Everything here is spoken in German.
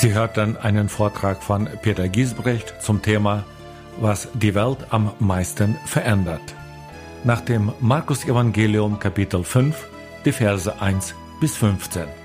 Sie hörten einen Vortrag von Peter Giesbrecht zum Thema Was die Welt am meisten verändert. Nach dem Markus-Evangelium Kapitel 5, die Verse 1 bis 15.